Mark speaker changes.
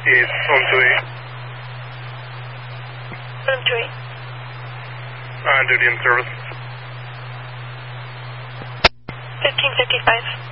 Speaker 1: It's on to 8.
Speaker 2: On to 8.
Speaker 1: Duty in service.
Speaker 2: 1555.